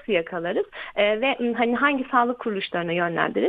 nasıl yakalarız ve hani hangi sağlık kuruluşlarına yönlendiririz,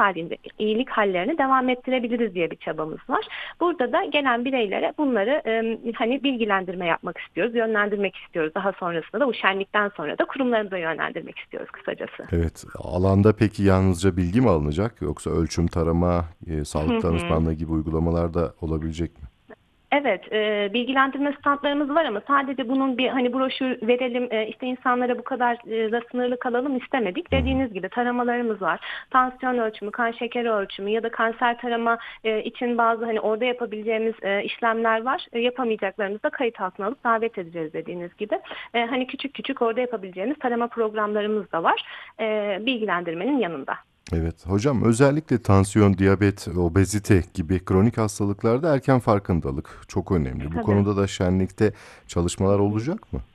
iyilik hallerini devam ettirebiliriz diye bir çabamız var. Burada da gelen bireylere bunları hani bilgilendirme yapmak istiyoruz, yönlendirmek istiyoruz. Daha sonrasında da bu şenlikten sonra da kurumlarımıza yönlendirmek istiyoruz kısacası. Evet, alanda peki yalnızca bilgi mi alınacak yoksa ölçüm, tarama, sağlık danışmanlığı gibi uygulamalar da olabilecek mi? Evet, bilgilendirme standlarımız var ama sadece bunun bir hani broşür verelim, işte insanlara bu kadar da sınırlı kalalım istemedik. Hı hı. Dediğiniz gibi taramalarımız var. Tansiyon ölçümü, kan şekeri ölçümü ya da kanser tarama için bazı hani orada yapabileceğimiz işlemler var. Yapamayacaklarımızı da kayıt altına alıp davet edeceğiz dediğiniz gibi. Hani küçük küçük orada yapabileceğimiz tarama programlarımız da var. Bilgilendirmenin yanında. Evet hocam, özellikle tansiyon, diyabet, obezite gibi kronik hastalıklarda erken farkındalık çok önemli. Bu Tabii. konuda da şenlikte çalışmalar olacak mı?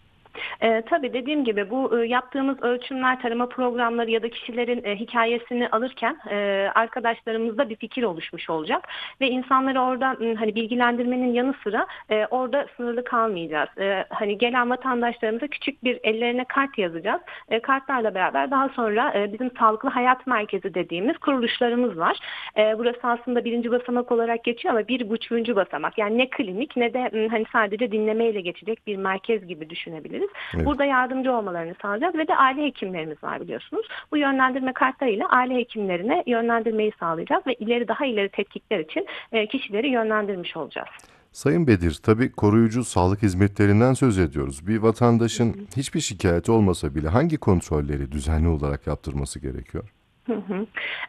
Tabii dediğim gibi bu yaptığımız ölçümler, tarama programları ya da kişilerin hikayesini alırken arkadaşlarımızda bir fikir oluşmuş olacak ve insanları orada hani bilgilendirmenin yanı sıra orada sınırlı kalmayacağız. Hani gelen vatandaşlarımıza küçük bir ellerine kart yazacağız. Kartlarla beraber daha sonra bizim Sağlıklı Hayat Merkezi dediğimiz kuruluşlarımız var. Burası aslında birinci basamak olarak geçiyor ama bir buçuğuncu basamak. Yani ne klinik ne de hani sadece dinlemeyle geçecek bir merkez gibi düşünebiliriz. Evet. Burada yardımcı olmalarını sağlayacağız ve de aile hekimlerimiz var biliyorsunuz. Bu yönlendirme kartlarıyla aile hekimlerine yönlendirmeyi sağlayacağız ve daha ileri tetkikler için kişileri yönlendirmiş olacağız. Sayın Bedir, tabii koruyucu sağlık hizmetlerinden söz ediyoruz. Bir vatandaşın hiçbir şikayeti olmasa bile hangi kontrolleri düzenli olarak yaptırması gerekiyor? Hı hı.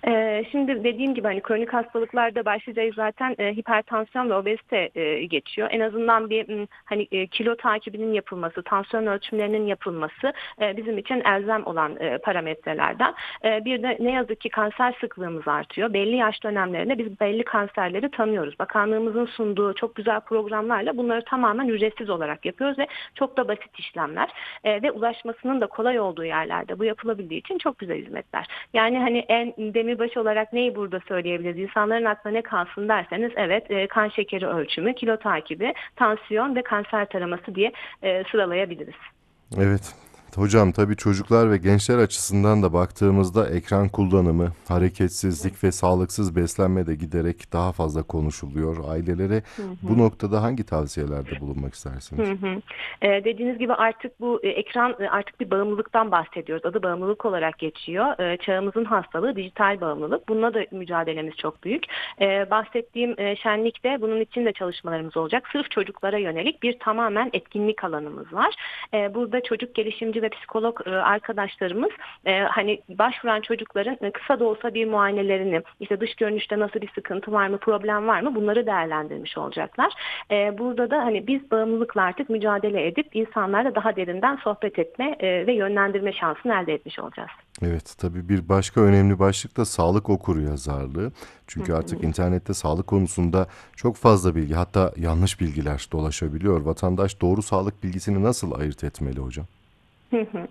Şimdi dediğim gibi hani kronik hastalıklarda başlıca zaten hipertansiyon ve obezite geçiyor. En azından bir hani kilo takibinin yapılması, tansiyon ölçümlerinin yapılması bizim için elzem olan parametrelerden. Bir de ne yazık ki kanser sıklığımız artıyor. Belli yaş dönemlerinde biz belli kanserleri tanıyoruz. Bakanlığımızın sunduğu çok güzel programlarla bunları tamamen ücretsiz olarak yapıyoruz ve çok da basit işlemler ve ulaşmasının da kolay olduğu yerlerde bu yapılabildiği için çok güzel hizmetler. Yani hani en demirbaş olarak neyi burada söyleyebiliriz? İnsanların aklına ne kalsın derseniz evet kan şekeri ölçümü, kilo takibi, tansiyon ve kanser taraması diye sıralayabiliriz. Evet. Hocam, tabii çocuklar ve gençler açısından da baktığımızda ekran kullanımı, hareketsizlik ve sağlıksız beslenme de giderek daha fazla konuşuluyor. Ailelere Hı bu hı. noktada hangi tavsiyelerde bulunmak Hı istersiniz? hı. Dediğiniz gibi artık bu ekran artık bir bağımlılıktan bahsediyoruz. Adı bağımlılık olarak geçiyor. Çağımızın hastalığı dijital bağımlılık. Bununla da mücadelemiz çok büyük. Bahsettiğim şenlikte bunun için de çalışmalarımız olacak. Sırf çocuklara yönelik bir tamamen etkinlik alanımız var. Burada çocuk gelişimci ve psikolog arkadaşlarımız hani başvuran çocukların kısa da olsa bir muayenelerini, işte dış görünüşte nasıl bir sıkıntı var mı, problem var mı bunları değerlendirmiş olacaklar. Burada da hani biz bağımlılıkla artık mücadele edip insanlarla daha derinden sohbet etme ve yönlendirme şansını elde etmiş olacağız. Evet, tabii bir başka önemli başlık da sağlık okuryazarlığı. Hı Çünkü artık hı. internette sağlık konusunda çok fazla bilgi, hatta yanlış bilgiler dolaşabiliyor. Vatandaş doğru sağlık bilgisini nasıl ayırt etmeli hocam? Hı hı.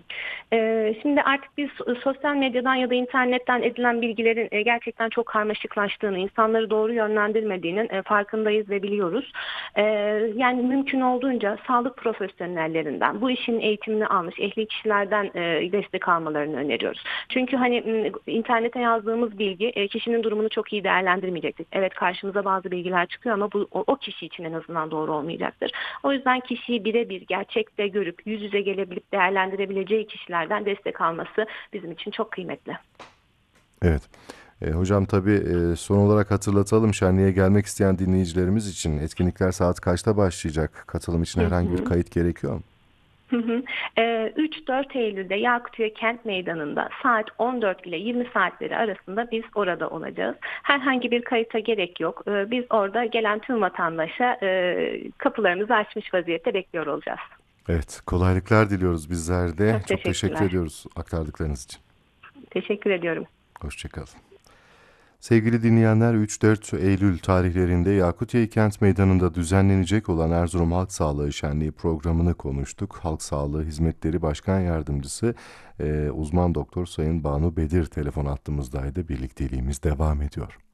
Şimdi artık biz sosyal medyadan ya da internetten edilen bilgilerin gerçekten çok karmaşıklaştığını, insanları doğru yönlendirmediğinin farkındayız ve biliyoruz. Ee, Yani mümkün olduğunca sağlık profesyonellerinden, bu işin eğitimini almış ehli kişilerden destek almalarını öneriyoruz. Çünkü hani internete yazdığımız bilgi kişinin durumunu çok iyi değerlendirmeyecektir. Evet karşımıza bazı bilgiler çıkıyor ama bu o kişi için en azından doğru olmayacaktır. O yüzden kişiyi birebir gerçekte görüp yüz yüze gelebilip değerlendirebileceği kişilerden destek alması bizim için çok kıymetli. Evet. Hocam, tabii son olarak hatırlatalım, şenliğe gelmek isteyen dinleyicilerimiz için etkinlikler saat kaçta başlayacak? Katılım için Hı herhangi bir hı. kayıt gerekiyor mu? Hı hı. 3-4 Eylül'de Yakutiye Kent Meydanı'nda saat 14 ile 20 saatleri arasında biz orada olacağız. Herhangi bir kayıta gerek yok. Biz orada gelen tüm vatandaşa kapılarımızı açmış vaziyette bekliyor olacağız. Evet, kolaylıklar diliyoruz bizler de. Çok Çok teşekkür teşekkürler. ediyoruz aktardıklarınız için. Teşekkür ediyorum. Hoşçakalın. Sevgili dinleyenler, 3-4 Eylül tarihlerinde Yakutiye Kent Meydanı'nda düzenlenecek olan Erzurum Halk Sağlığı Şenliği programını konuştuk. Halk Sağlığı Hizmetleri Başkan Yardımcısı uzman doktor Sayın Banu Bedir telefon hattımızdaydı. Birlikteliğimiz devam ediyor.